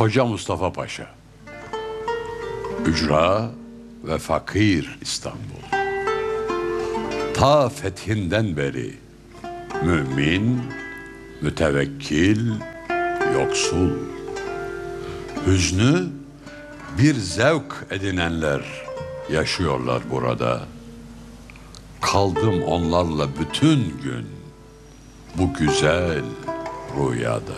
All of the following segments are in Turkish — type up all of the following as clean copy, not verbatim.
Koca Mustafa Paşa. Ücra ve fakir İstanbul. Ta fethinden beri mümin, mütevekkil, yoksul. Hüznü bir zevk edinenler yaşıyorlar burada. Kaldım onlarla bütün gün bu güzel rüyada.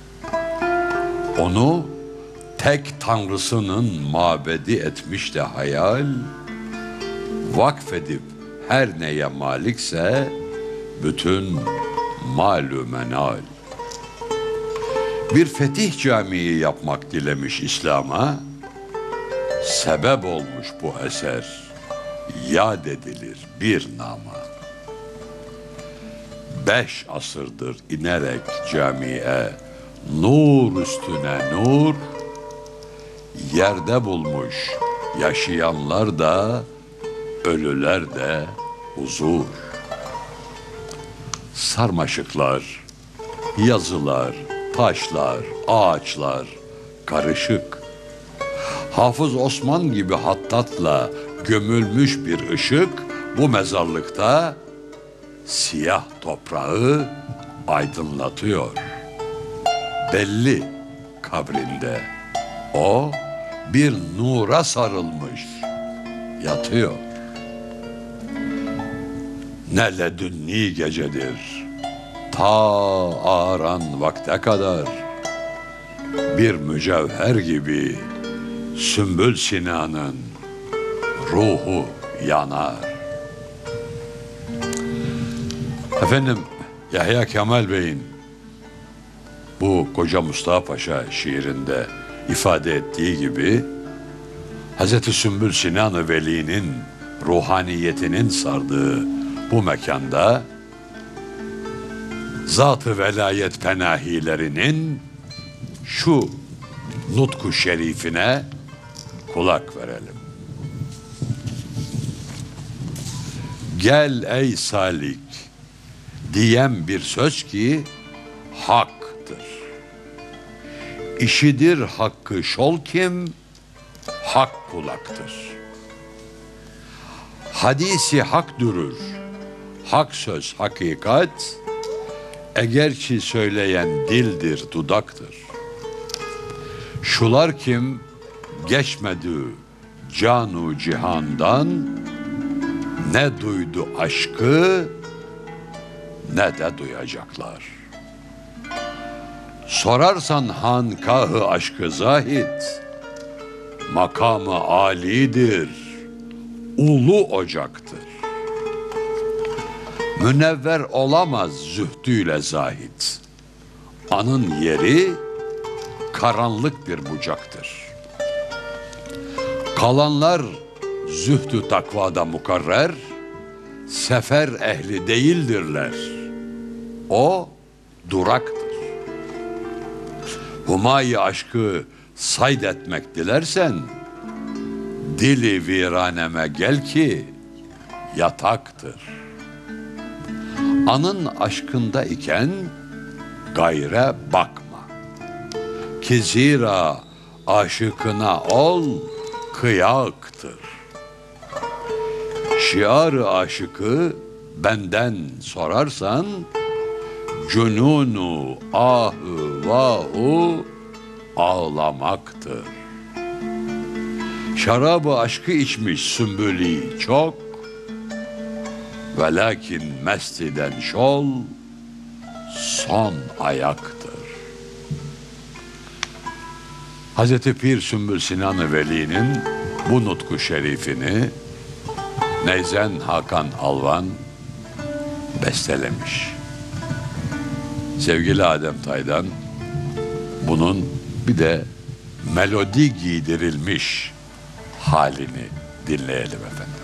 Onu tek tanrısının mabedi etmiş de hayal, vakfedip her neye malikse bütün malü menal. Bir fetih camii yapmak dilemiş İslam'a, sebep olmuş bu eser, yad edilir bir nama. 5 asırdır inerek camiye, nur üstüne nur, yerde bulmuş yaşayanlar da, ölüler de huzur. Sarmaşıklar, yazılar, taşlar, ağaçlar karışık. Hafız Osman gibi hattatla gömülmüş bir ışık bu mezarlıkta siyah toprağı aydınlatıyor. Belli kabrinde o bir nura sarılmış yatıyor. Ne ledünni gecedir, ta ağaran vakte kadar bir mücevher gibi Sümbül Sinan'ın ruhu yanar. Efendim, Yahya Kemal Bey'in bu Koca Mustafa Paşa şiirinde ifade ettiği gibi Hazreti Sümbül Sinan-ı Veli'nin ruhaniyetinin sardığı bu mekanda zat-ı velayet penahilerinin şu nutku şerifine kulak verelim. Gel ey salik diyen bir söz ki haktır. İşidir hakkı şol kim? Hak kulaktır. Hadisi hak durur. Hak söz hakikat. Egerçi söyleyen dildir, dudaktır. Şular kim? Geçmedi canu cihandan, ne duydu aşkı ne de duyacaklar. Sorarsan hankahı aşkı zahit, makamı âlidir, ulu ocaktır. Münevver olamaz zühdüyle zahit. Anın yeri karanlık bir bucaktır. Kalanlar zühdü takvada mukarrer, sefer ehli değildirler. O duraktır. Humayı aşkı sayd etmek dilersen, dili viraneme gel ki yataktır. Anın aşkında iken gayre bakma. Ki zira aşıkına ol kıyaktır. Şiar-ı aşıkı benden sorarsan, cünunu ahı vahu ağlamaktır. Şarabı aşkı içmiş Sümbüli çok, ve lakin mestiden şol son ayaktır. Hazreti Pir Sümbül Sinan-ı Veli'nin bu nutku şerifini Neyzen Hakan Alvan bestelemiş. Sevgili Adem Taylan bunun bir de melodi giydirilmiş halini dinleyelim efendim.